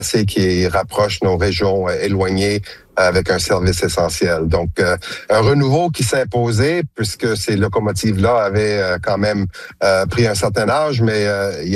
c'est qui rapproche nos régions éloignées avec un service essentiel. Donc, un renouveau qui s'est imposé, puisque ces locomotives-là avaient quand même pris un certain âge, mais il y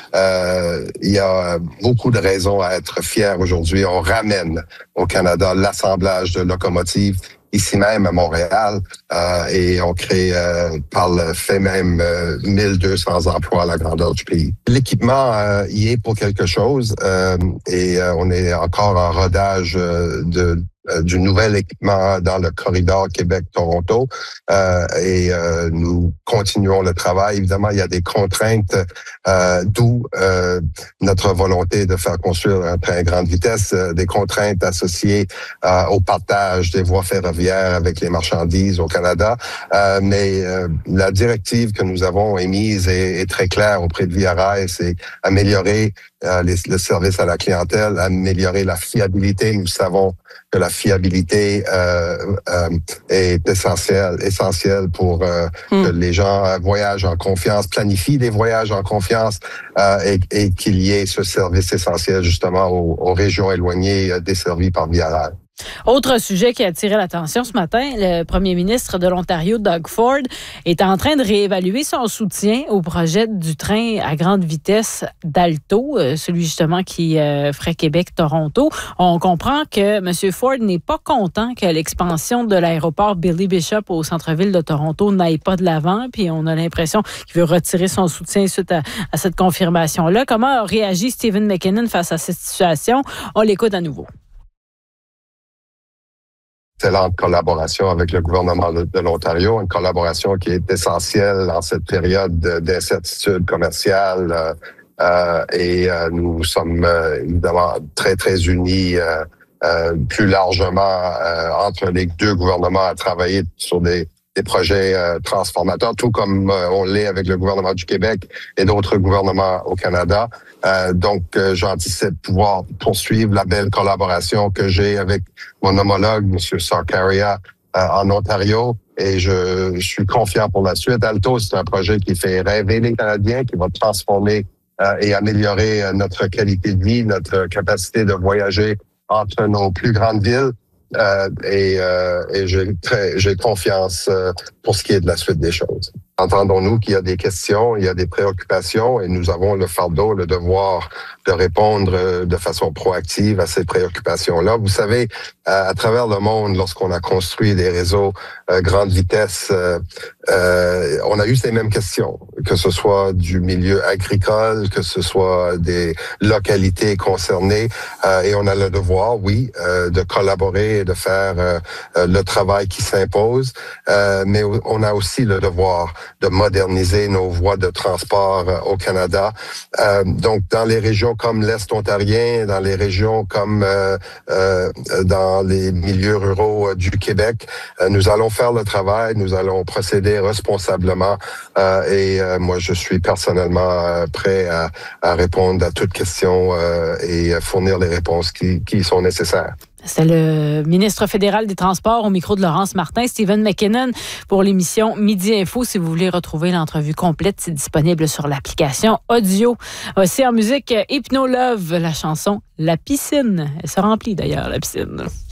a beaucoup de raisons à être fiers aujourd'hui. On ramène au Canada l'assemblage de locomotives ici même à Montréal, et on crée par le fait même 1200 emplois à la grandeur du pays. L'équipement y est pour quelque chose, et on est encore en rodage du nouvel équipement dans le corridor Québec-Toronto, et nous continuons le travail. Évidemment, il y a des contraintes, d'où notre volonté de faire construire un train à grande vitesse, des contraintes associées au partage des voies ferroviaires avec les marchandises au Canada, mais la directive que nous avons émise est très claire auprès de Via Rail, c'est améliorer le service à la clientèle, améliorer la fiabilité. Nous savons que la fiabilité est essentielle pour que les gens voyagent en confiance, planifient des voyages en confiance, et qu'il y ait ce service essentiel justement aux régions éloignées desservies par Via Rail. Autre sujet qui a attiré l'attention ce matin, le premier ministre de l'Ontario, Doug Ford, est en train de réévaluer son soutien au projet du train à grande vitesse d'Alto, celui justement qui ferait Québec-Toronto. On comprend que M. Ford n'est pas content que l'expansion de l'aéroport Billy Bishop au centre-ville de Toronto n'aille pas de l'avant, puis on a l'impression qu'il veut retirer son soutien suite à cette confirmation-là. Comment a réagi Stephen McKinnon face à cette situation? On l'écoute à nouveau. Excellente collaboration avec le gouvernement de l'Ontario, une collaboration qui est essentielle en cette période d'incertitude commerciale, et nous sommes évidemment très, très unis plus largement entre les deux gouvernements à travailler sur des projets transformateurs, tout comme on l'est avec le gouvernement du Québec et d'autres gouvernements au Canada. Donc, j'anticipe pouvoir poursuivre la belle collaboration que j'ai avec mon homologue, M. Sarkaria, en Ontario, et je suis confiant pour la suite. Alto, c'est un projet qui fait rêver les Canadiens, qui va transformer et améliorer notre qualité de vie, notre capacité de voyager entre nos plus grandes villes. Et j'ai confiance pour ce qui est de la suite des choses. Entendons-nous qu'il y a des questions, il y a des préoccupations, et nous avons le fardeau, le devoir de répondre de façon proactive à ces préoccupations-là. Vous savez, à travers le monde, lorsqu'on a construit des réseaux grande vitesse, on a eu ces mêmes questions, que ce soit du milieu agricole, que ce soit des localités concernées, et on a le devoir, oui, de collaborer et de faire le travail qui s'impose, mais on a aussi le devoir de moderniser nos voies de transport au Canada. Donc, dans les régions comme l'Est ontarien, dans les régions comme dans les milieux ruraux du Québec, nous allons faire le travail, nous allons procéder responsablement, et moi, je suis personnellement prêt à répondre à toute question et fournir les réponses qui sont nécessaires. C'est le ministre fédéral des Transports au micro de Laurence Martin, Stephen McKinnon, pour l'émission Midi Info. Si vous voulez retrouver l'entrevue complète, c'est disponible sur l'application audio. Aussi en musique, Hypno Love, la chanson La piscine. Elle se remplit d'ailleurs, la piscine.